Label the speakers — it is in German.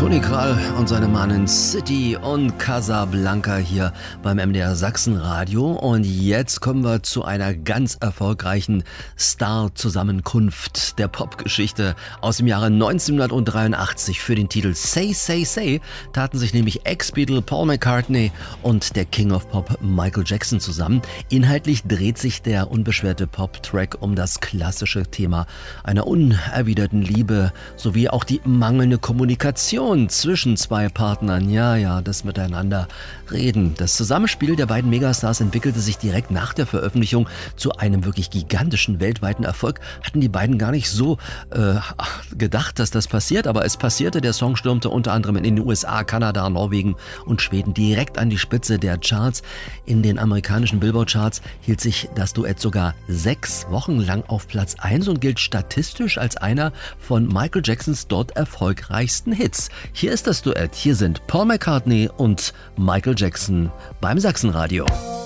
Speaker 1: Toni Krall und seine Mannen City und Casablanca hier beim MDR Sachsenradio. Und jetzt kommen wir zu einer ganz erfolgreichen Star-Zusammenkunft der Popgeschichte aus dem Jahre 1983. Für den Titel Say, Say, Say taten sich nämlich Ex-Beatle Paul McCartney und der King of Pop Michael Jackson zusammen. Inhaltlich dreht sich der unbeschwerte Pop-Track um das klassische Thema einer unerwiderten Liebe sowie auch die mangelnde Kommunikation zwischen zwei Partnern. Ja, das Miteinander reden. Das Zusammenspiel der beiden Megastars entwickelte sich direkt nach der Veröffentlichung zu einem wirklich gigantischen weltweiten Erfolg. Hatten die beiden gar nicht so gedacht, dass das passiert, aber es passierte. Der Song stürmte unter anderem in den USA, Kanada, Norwegen und Schweden direkt an die Spitze der Charts. In den amerikanischen Billboard-Charts hielt sich das Duett sogar 6 Wochen lang auf Platz 1 und gilt statistisch als einer von Michael Jacksons dort erfolgreichsten Hits. Hier ist das Duett. Hier sind Paul McCartney und Michael Jackson beim Sachsenradio.